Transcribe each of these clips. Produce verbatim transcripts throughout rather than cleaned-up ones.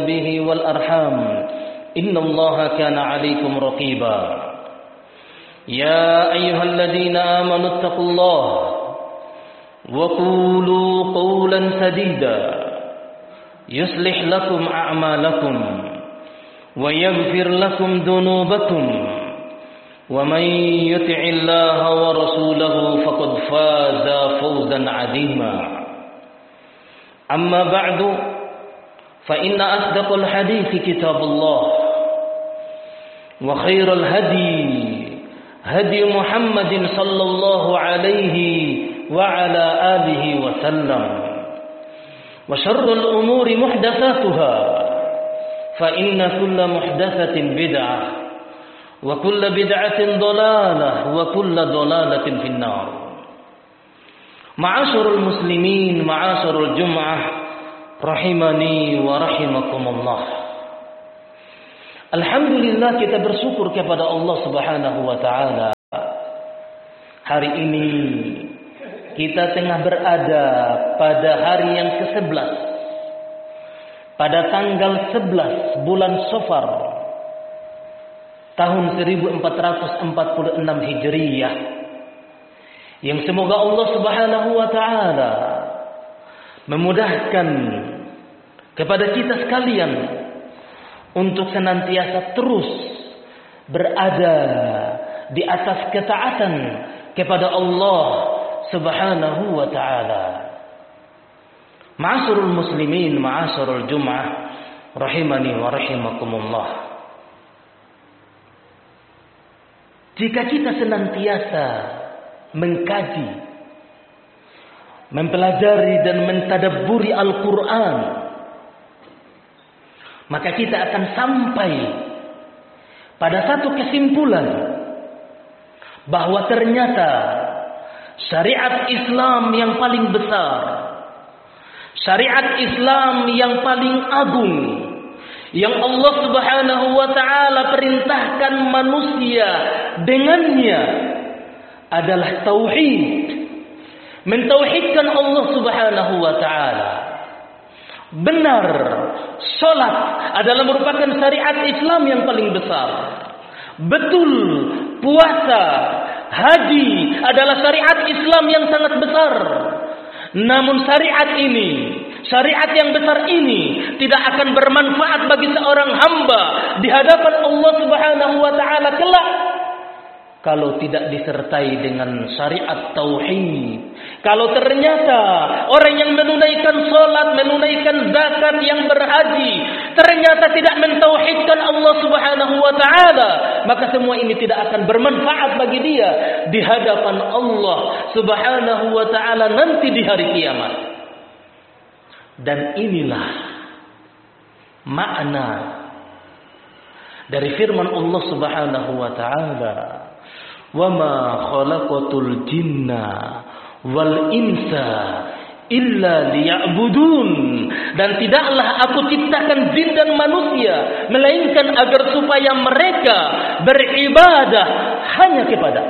به والأرحام إن الله كان عليكم رقيبا يا أيها الذين آمنوا اتقوا الله وقولوا قولا سديدا يصلح لكم أعمالكم ويغفر لكم ذنوبكم ومن يطع الله ورسوله فقد فاز فوزا عظيما أما بعد فإن أصدق الحديث كتاب الله وخير الهدي هدي محمد صلى الله عليه وعلى آله وسلم وشر الأمور محدثاتها فإن كل محدثة بدعة وكل بدعة ضلالة وكل ضلالة في النار. معاشر المسلمين معاشر الجمعة rahimani wa rahimakumullah. Alhamdulillah, kita bersyukur kepada Allah Subhanahu wa taala. Hari ini kita tengah berada pada hari yang kesebelas, pada tanggal sebelas bulan Safar tahun seribu empat ratus empat puluh enam Hijriyah, yang semoga Allah Subhanahu wa taala memudahkan kepada kita sekalian untuk senantiasa terus berada di atas ketaatan kepada Allah Subhanahu wa taala. Ma'asyiral muslimin, ma'asyiral jum'ah rahimani wa rahimakumullah. Jika kita senantiasa mengkaji, mempelajari dan mentadabburi Al-Quran, maka kita akan sampai pada satu kesimpulan bahwa ternyata syariat Islam yang paling besar, syariat Islam yang paling agung, yang Allah Subhanahu wa taala perintahkan manusia dengannya adalah tauhid. Mentauhidkan Allah Subhanahu wa taala. Benar, salat adalah merupakan syariat Islam yang paling besar. Betul, puasa, haji adalah syariat Islam yang sangat besar. Namun syariat ini, syariat yang besar ini tidak akan bermanfaat bagi seorang hamba di hadapan Allah Subhanahu wa taala kelak kalau tidak disertai dengan syariat tauhid. Kalau ternyata orang yang menunaikan salat, menunaikan zakat, yang berhaji ternyata tidak mentauhidkan Allah Subhanahu wa taala, maka semua ini tidak akan bermanfaat bagi dia di hadapan Allah Subhanahu wa taala nanti di hari kiamat. Dan inilah makna dari firman Allah Subhanahu wa taala, وَمَا خَلَقَتُ الْجِنَّ وَالْإِنْسَ إِلَّا لِيَعْبُدُونَ. Dan tidaklah aku ciptakan jin dan manusia melainkan agar supaya mereka beribadah hanya kepada.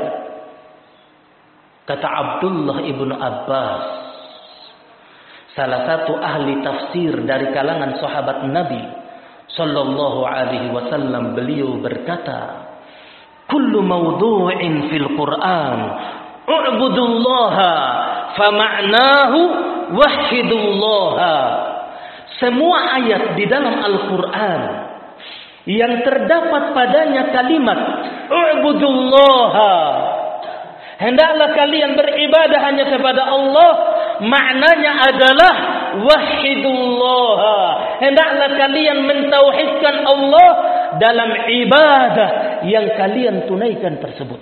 Kata Abdullah ibnu Abbas, salah satu ahli tafsir dari kalangan sahabat Nabi sallallahu alaihi wasallam, beliau berkata, kullu mawdu'in fil Qur'an u'budullaha fama'nahu wahhidullaha. Semua ayat di dalam Al-Quran yang terdapat padanya kalimat u'budullaha, hendaklah kalian beribadah hanya kepada Allah, maknanya adalah wahhidullaha, hendaklah kalian mentauhidkan Allah dalam ibadah yang kalian tunaikan tersebut.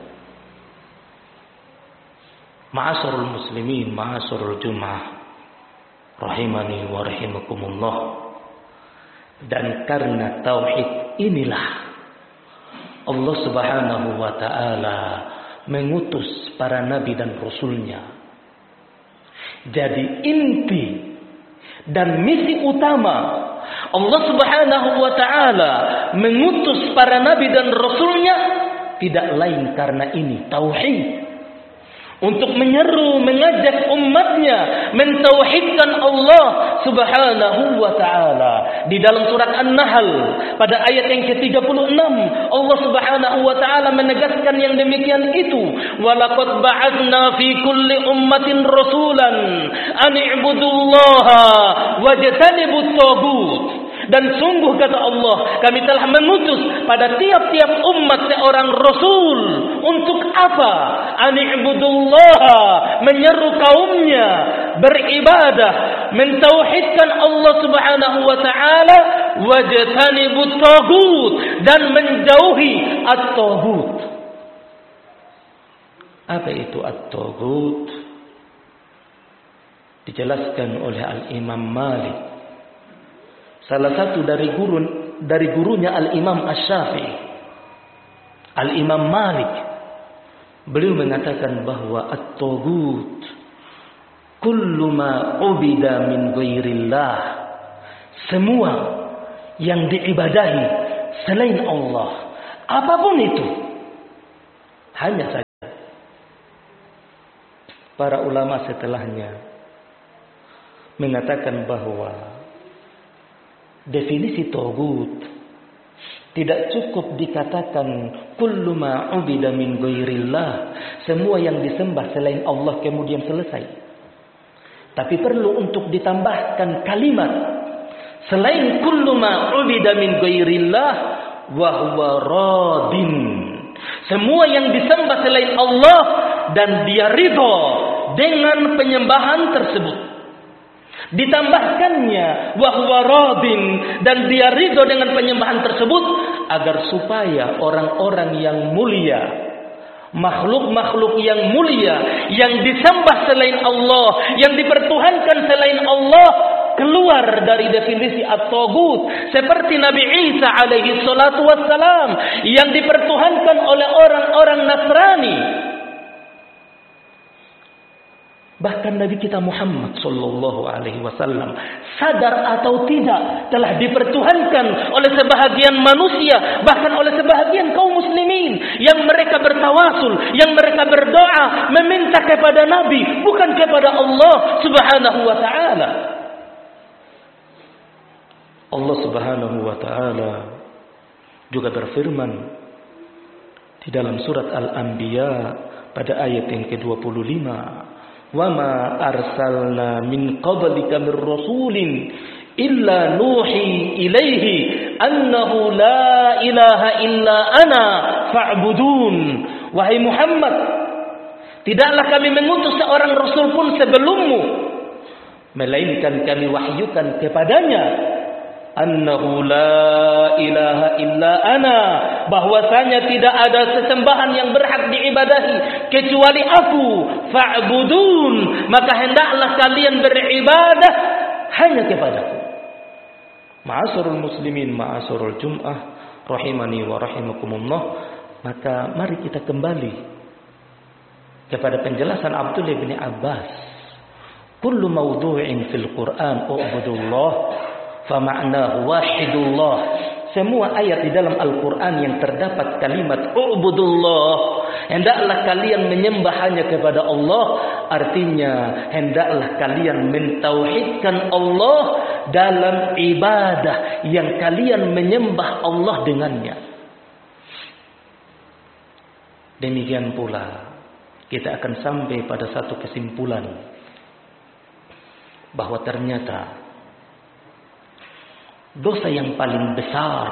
Ma'asyiral muslimin, ma'asyiral jum'ah rahimani wa rahimakumullah. Dan karena tauhid inilah Allah Subhanahu wa taala mengutus para nabi dan rasulnya. Jadi inti dan misi utama Allah Subhanahu wa taala mengutus para nabi dan rasulnya tidak lain karena ini, tauhid. Untuk menyeru, mengajak umatnya mentauhidkan Allah Subhanahu wa taala. Di dalam surat An-Nahl pada ayat yang ke tiga puluh enam, Allah Subhanahu wa taala menegaskan yang demikian itu. Walaqad ba'atsna fi kulli ummatin rasulan an i'budullaha wajtanibut taghut. Dan sungguh kata Allah, kami telah mengutus pada tiap-tiap umat seorang rasul. Untuk apa? Ani'budullaha, menyeru kaumnya beribadah, mentauhidkan Allah Subhanahu wa taala, wajtanibut taghut, dan menjauhi at-taghut. Apa itu at-taghut? Dijelaskan oleh Al-Imam Malik, salah satu dari guru dari gurunya Al-Imam Asy-Syafi'i, Al-Imam Malik. Beliau mengatakan bahwa at-taghut kullu ma ubida min ghairillah, semua yang diibadahi selain Allah, apapun itu. Hanya saja para ulama setelahnya mengatakan bahwa definisi taghut tidak cukup dikatakan kullu ma ubida min ghairillah, semua yang disembah selain Allah kemudian selesai. Tapi perlu untuk ditambahkan kalimat selain kullu ma ubida min ghairillah wa huwa radin, semua yang disembah selain Allah dan dia ridha dengan penyembahan tersebut. Ditambahkannya wahwa radin, dan dia ridho dengan penyembahan tersebut, agar supaya orang-orang yang mulia, makhluk-makhluk yang mulia yang disembah selain Allah, yang dipertuhankan selain Allah, keluar dari definisi at-taghut. Seperti Nabi Isa alaihi salatu wassalam yang dipertuhankan oleh orang-orang Nasrani. Bahkan Nabi kita Muhammad sallallahu alaihi wasallam sadar atau tidak telah dipertuhankan oleh sebahagian manusia, bahkan oleh sebahagian kaum muslimin yang mereka bertawasul, yang mereka berdoa meminta kepada Nabi, bukan kepada Allah Subhanahu wa taala. Allah Subhanahu wa taala juga berfirman di dalam surat Al-Anbiya pada ayat yang ke dua puluh lima, وَمَا أَرْسَلْنَا مِنْ قَبْلِكَ مِنْ رَسُولٍ إِلَّا نُوحِي إِلَيْهِ أَنَّهُ لَا إِلَهَ إِلَّا أَنَا فَاعْبُدُونِ. Wahai Muhammad, tidaklah kami mengutus seorang rasul pun sebelummu, melainkan kami wahyukan kepadanya annahu la ilaha illa ana, bahwasanya tidak ada sesembahan yang berhak diibadahi kecuali aku, fa'budun, maka hendaklah kalian beribadah hanya kepadaku. Ma'asyiral muslimin, ma'asyiral Jum'ah rahimani wa rahimakumullah. Maka mari kita kembali kepada penjelasan Abdullah bin Abbas, kullu mawdu'in fil Qur'an u'budullah fama'nahu wahidullah. Semua ayat di dalam Al-Quran yang terdapat kalimat u'budullah, hendaklah kalian menyembah hanya kepada Allah, artinya hendaklah kalian mentauhidkan Allah dalam ibadah yang kalian menyembah Allah dengannya. Demikian pula kita akan sampai pada satu kesimpulan bahwa ternyata dosa yang paling besar,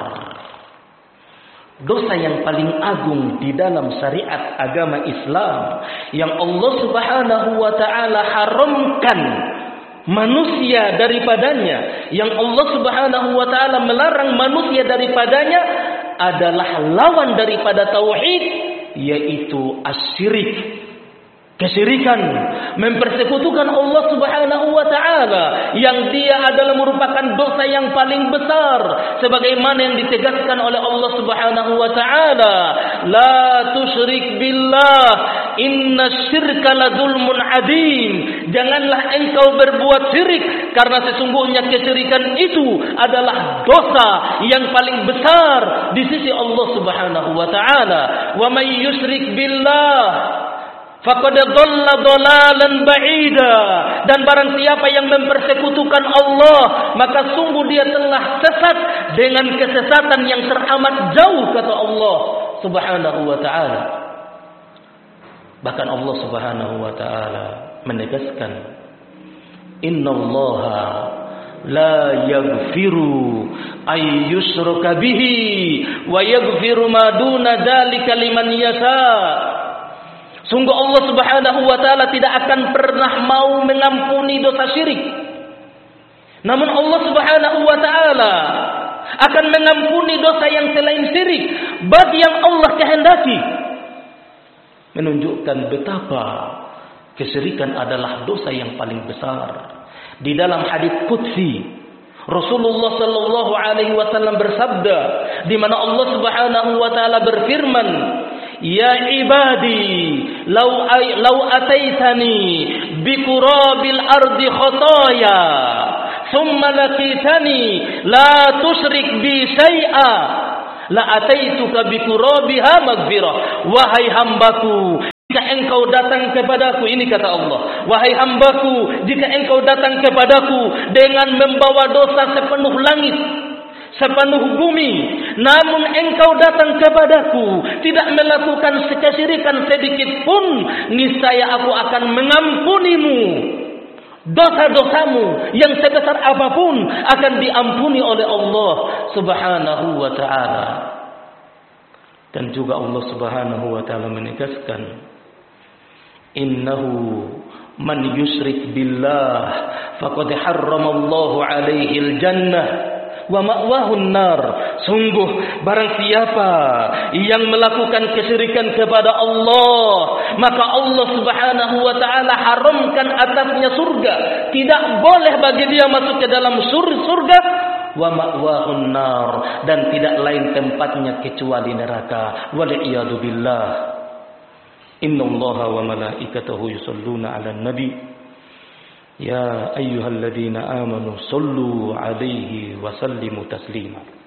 dosa yang paling agung di dalam syariat agama Islam yang Allah Subhanahu wa taala haramkan manusia daripadanya, yang Allah Subhanahu wa taala melarang manusia daripadanya, adalah lawan daripada tauhid, yaitu asyirik. Kesyirikan, mempersekutukan Allah Subhanahu wa taala, yang dia adalah merupakan dosa yang paling besar, sebagaimana yang ditegaskan oleh Allah Subhanahu wa taala, la tusyrik billah innasyirka ladzulmun adzim. Janganlah engkau berbuat syirik, karena sesungguhnya kesyirikan itu adalah dosa yang paling besar di sisi Allah Subhanahu wa taala. Wa may yusyrik billah faqad dhalla dhalalan ba'ida, dan barang siapa yang mempersekutukan Allah, maka sungguh dia telah sesat dengan kesesatan yang teramat jauh, kata Allah Subhanahu wa taala. Bahkan Allah Subhanahu wa taala menegaskan, innallaha la yaghfiru ay yushraka bihi wa yaghfiru ma duna dzalika liman yasha. Sungguh Allah Subhanahu wa taala tidak akan pernah mau mengampuni dosa syirik. Namun Allah Subhanahu wa taala akan mengampuni dosa yang selain syirik bagi yang Allah kehendaki. Menunjukkan betapa kesyirikan adalah dosa yang paling besar. Di dalam hadits qudsi, Rasulullah sallallahu alaihi wasallam bersabda, di mana Allah Subhanahu wa taala berfirman, ya ibadi, law law ataitani bi qurabil ardi khataya, thumma laqitani la tusyrik bi syai'a, la ataituka bi qurabiha maghfirah. Wahai hambaku, jika engkau datang kepadaku, ini kata Allah, wahai hambaku, jika engkau datang kepadaku dengan membawa dosa sepenuh langit, sepenuh bumi, namun engkau datang kepadaku tidak melakukan kesyirikan sedikit pun, niscaya aku akan mengampunimu. Dosa-dosamu yang sebesar apapun akan diampuni oleh Allah Subhanahu wa taala. Dan juga Allah Subhanahu wa taala menegaskan, innahu man yusyrik billah faqad harramallahu alaihi al-jannah wa ma'wahun nar. Sungguh barang siapa yang melakukan kesyirikan kepada Allah, maka Allah Subhanahu wa taala haramkan atasnya surga. Tidak boleh bagi dia masuk ke dalam surga. Wa ma'wahun nar, dan tidak lain tempatnya kecuali neraka. Wal'iyadu billah. Innallaha wa malaikatahu yusalluna 'alan nabi. Ya ayyuhalladzina amanu sallu 'alaihi wa sallimu taslima.